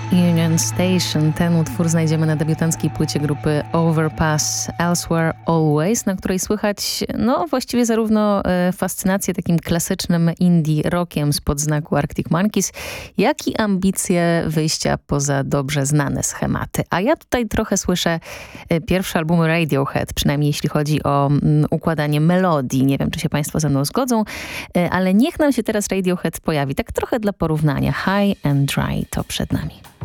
Union Station. Ten utwór znajdziemy na debiutanckiej płycie grupy Overpass Elsewhere Always, na której słychać właściwie zarówno fascynację takim klasycznym indie rockiem spod znaku Arctic Monkeys, jak i ambicje wyjścia poza dobrze znane schematy. A ja tutaj trochę słyszę pierwsze albumy Radiohead, przynajmniej jeśli chodzi o układanie melodii. Nie wiem, czy się państwo ze mną zgodzą, ale niech nam się teraz Radiohead pojawi. Tak trochę dla porównania. High and Dry to przed nami.